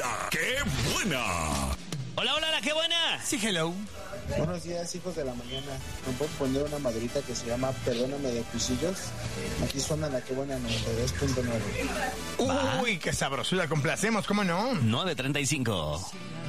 La ¡Qué Buena! Hola, hola, la qué buena. Sí, hello. Buenos días, hijos de la mañana. ¿Me puedo poner una madrita que se llama Perdóname de Cuisillos? Aquí suena la que buena 92.9. Uy, qué sabrosura, complacemos, ¿cómo no? 9:35.